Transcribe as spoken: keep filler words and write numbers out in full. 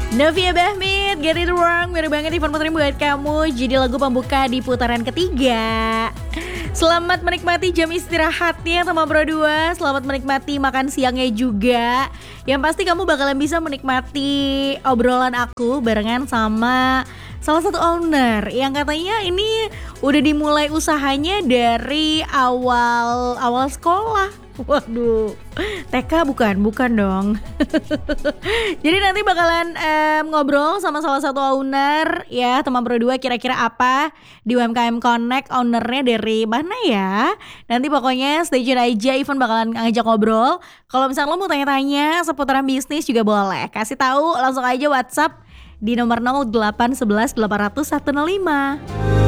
Novia Bahmit, Get It Wrong, mirip banget Ivan Putri buat kamu. Jadi lagu pembuka di putaran ketiga. Selamat menikmati jam istirahatnya teman Pro dua. Selamat menikmati makan siangnya juga. Yang pasti kamu bakalan bisa menikmati obrolan aku barengan sama salah satu owner yang katanya ini udah dimulai usahanya dari awal awal sekolah. Waduh, T K bukan, bukan dong. Jadi nanti bakalan um, ngobrol sama salah satu owner ya teman Pro dua, kira-kira apa di U M K M Connect, ownernya dari mana ya. Nanti pokoknya stay tune aja, Ivan bakalan ngajak ngobrol. Kalau misalnya lo mau tanya-tanya seputaran bisnis juga boleh, kasih tahu langsung aja WhatsApp di nomor nol delapan satu satu delapan nol nol satu nol lima.